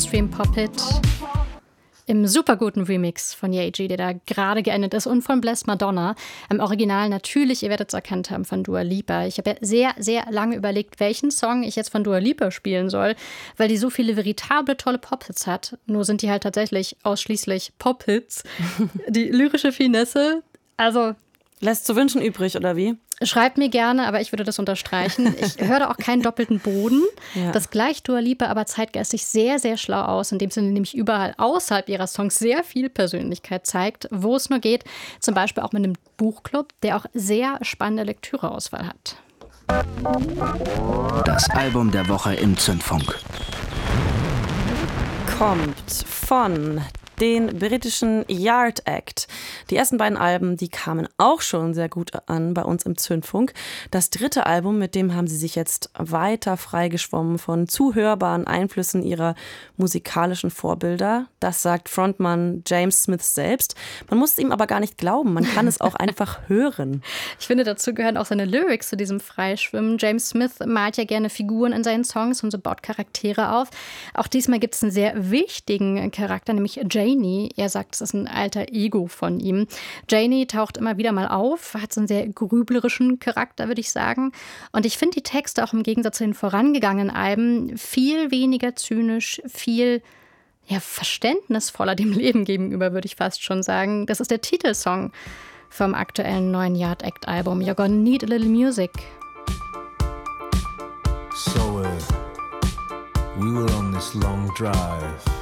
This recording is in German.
Mainstream Pop-Hit im superguten Remix von Yaeji, der da gerade geendet ist, und von Bless Madonna. Im Original natürlich, ihr werdet es erkannt haben, von Dua Lipa. Ich habe ja sehr, sehr lange überlegt, welchen Song ich jetzt von Dua Lipa spielen soll, weil die so viele veritable tolle Pop-Hits hat. Nur sind die halt tatsächlich ausschließlich Pop-Hits. Die lyrische Finesse, also... Lässt zu wünschen übrig, oder wie? Schreibt mir gerne, aber ich würde das unterstreichen. Ich höre da auch keinen doppelten Boden. Ja. Das gleicht Dua Lipa aber zeitgeistig sehr, sehr schlau aus, indem sie nämlich überall außerhalb ihrer Songs sehr viel Persönlichkeit zeigt, wo es nur geht. Zum Beispiel auch mit einem Buchclub, der auch sehr spannende Lektüreauswahl hat. Das Album der Woche im Zündfunk Kommt von den britischen Yard Act. Die ersten beiden Alben, die kamen auch schon sehr gut an bei uns im Zündfunk. Das dritte Album, mit dem haben sie sich jetzt weiter freigeschwommen von zu hörbaren Einflüssen ihrer musikalischen Vorbilder. Das sagt Frontmann James Smith selbst. Man muss ihm aber gar nicht glauben, man kann es auch einfach hören. Ich finde, dazu gehören auch seine Lyrics zu diesem Freischwimmen. James Smith malt ja gerne Figuren in seinen Songs und so baut Charaktere auf. Auch diesmal gibt es einen sehr wichtigen Charakter, nämlich Janie. Er sagt, es ist ein alter Ego von ihm. Janie taucht immer wieder mal auf, hat so einen sehr grüblerischen Charakter, würde ich sagen. Und ich finde die Texte auch im Gegensatz zu den vorangegangenen Alben viel weniger zynisch, viel verständnisvoller dem Leben gegenüber, würde ich fast schon sagen. Das ist der Titelsong vom aktuellen neuen Yard Act Album. You're gonna need a little music. So we were on this long drive.